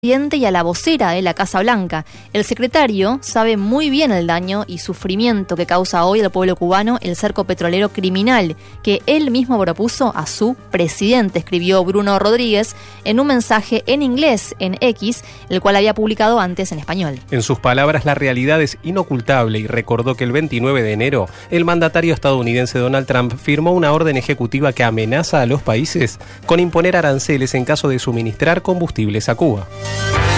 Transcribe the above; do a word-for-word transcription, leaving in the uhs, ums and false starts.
presidente y a la vocera de la Casa Blanca. El secretario sabe muy bien el daño y sufrimiento que causa hoy al pueblo cubano el cerco petrolero criminal que él mismo propuso a su presidente, escribió Bruno Rodríguez en un mensaje en inglés en X, el cual había publicado antes en español. En sus palabras, la realidad es inocultable y recordó que el veintinueve de enero el mandatario estadounidense Donald Trump firmó una orden ejecutiva que amenaza a los países con imponer aranceles en caso de suministrar combustibles a Cuba.